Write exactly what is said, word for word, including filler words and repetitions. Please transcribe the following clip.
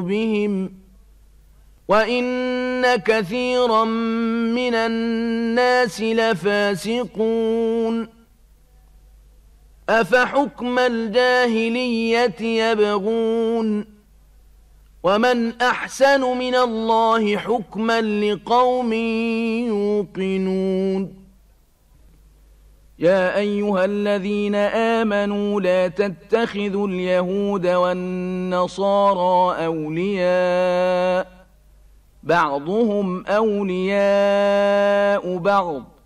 بهم وإن كثيرا من الناس لفاسقون أفحكم الجاهلية يبغون ومن أحسن من الله حكما لقوم يوقنون يا أيها الذين آمنوا لا تتخذوا اليهود والنصارى أولياء بعضهم أولياء بعض